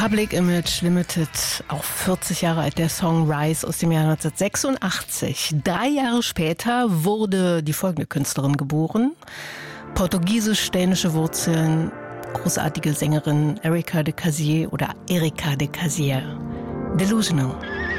Public Image Limited, auch 40 Jahre alt, der Song Rise aus dem Jahr 1986. 3 Jahre später wurde die folgende Künstlerin geboren. Portugiesisch-dänische Wurzeln, großartige Sängerin Erika de Casier oder Erika de Casier. Delusional.